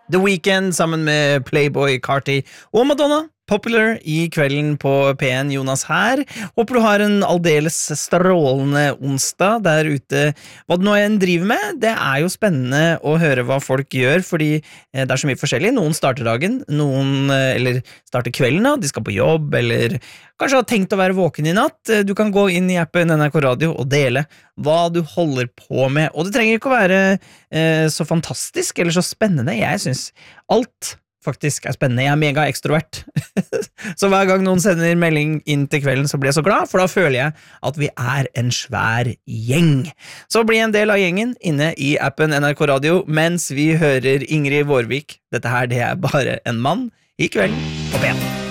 The Weeknd sammen med Playboy Carti og Madonna. Popular i kvelden på P1, Jonas her. Håper du har en aldeles strålende onsdag der ute. Hva du nå enn driver med, det er jo spennende å høre hva folk gjør, fordi det er så mye forskjellig. Noen starter dagen, eller starter kvelden, da. De skal på jobb, eller kanskje har tenkt å være våken i natt. Du kan gå inn i appen NRK Radio og dele hva du holder på med. Og det trenger ikke å være så fantastisk eller så spennende. Jeg synes alt faktisk er spennende. Jeg er mega ekstrovert. Så hver gang noen sender melding inn til kvelden, så blir jeg så glad, for da føler jeg at vi er en svær gjeng. Så bli en del av gjengen inne i appen NRK Radio, mens vi hører Ingrid Vårvik. Dette her, det er bare en mann i kvelden på P1.